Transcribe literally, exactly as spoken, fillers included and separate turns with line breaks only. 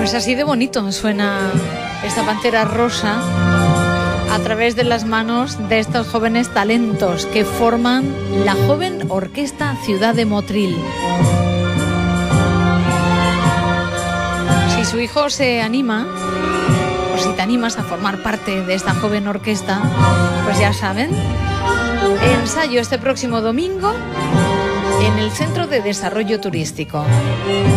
Pues así de bonito suena esta Pantera Rosa a través de las manos de estos jóvenes talentos que forman la joven Orquesta Ciudad de Motril. Si su hijo se anima, o si te animas a formar parte de esta joven orquesta, pues ya saben, ensayo este próximo domingo en el Centro de Desarrollo Turístico.